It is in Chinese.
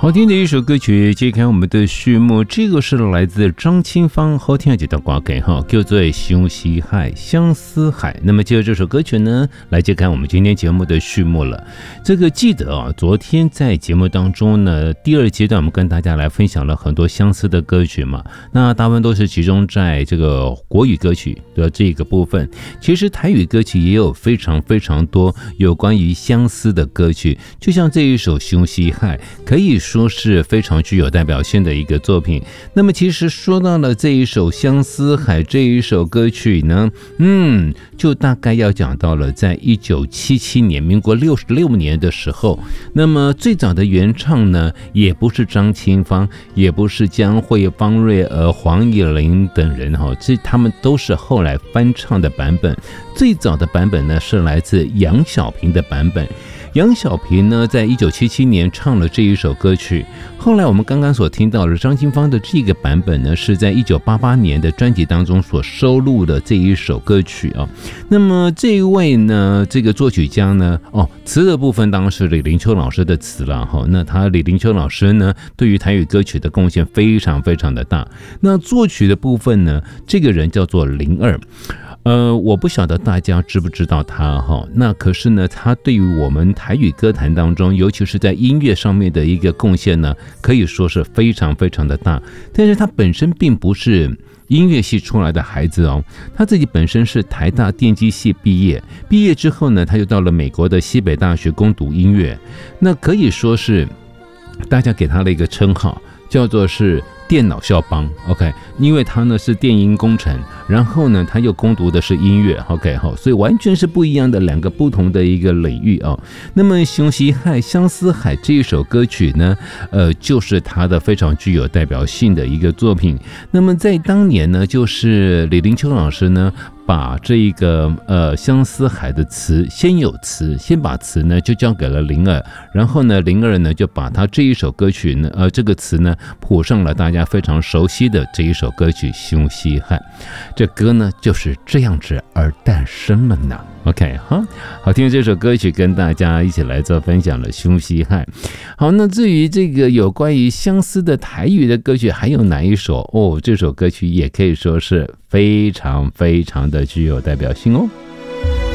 好听的一首歌曲揭开我们的序幕，这个是来自张清芳好听的一段歌曲叫做《相思海》相思海。那么借着这首歌曲呢，来揭开我们今天节目的序幕了。这个记得啊，昨天在节目当中呢，第二阶段我们跟大家来分享了很多相思的歌曲嘛，那大部分都是集中在这个国语歌曲的这个部分。其实台语歌曲也有非常非常多有关于相思的歌曲，就像这一首《相思海》，可以说是非常具有代表性的一个作品。那么其实说到了这一首《相思海》这一首歌曲呢，就大概要讲到了在1977年民国66年的时候，那么最早的原唱呢，也不是张清芳，也不是江蕙、方瑞儿、黄以玲等人这他们都是后来翻唱的版本。最早的版本呢，是来自杨小萍的版本。杨小萍呢，在1977年唱了这一首歌曲。后来我们刚刚所听到的张清芳的这个版本呢，是在1988年的专辑当中所收录的这一首歌曲啊。那么这一位呢，这个作曲家呢，词的部分当然是李林秋老师的词了哈。那李林秋老师呢，对于台语歌曲的贡献非常非常的大。那作曲的部分呢，这个人叫做林二。我不晓得大家知不知道他哈，那可是呢，他对于我们台语歌坛当中，尤其是在音乐上面的一个贡献呢，可以说是非常非常的大。但是他本身并不是音乐系出来的孩子他自己本身是台大电机系毕业之后呢，他就到了美国的西北大学攻读音乐，那可以说是大家给他的一个称号，叫做是电脑校帮 ，OK， 因为他呢是电音工程，然后呢他又攻读的是音乐 ，OK， 所以完全是不一样的两个不同的一个领域那么《相思海》这一首歌曲呢，就是他的非常具有代表性的一个作品。那么在当年呢，就是李林秋老师呢，把这一个相思海的词先把词呢就交给了林二，然后呢林二呢就把他这一首歌曲呢这个词呢谱上了大家非常熟悉的这一首歌曲《相思海》。这歌呢就是这样子而诞生了呢。OK， 好听的这首歌曲跟大家一起来做分享了《相思海》。好，那至于这个有关于相思的台语的歌曲还有哪一首这首歌曲也可以说是非常非常的具有代表性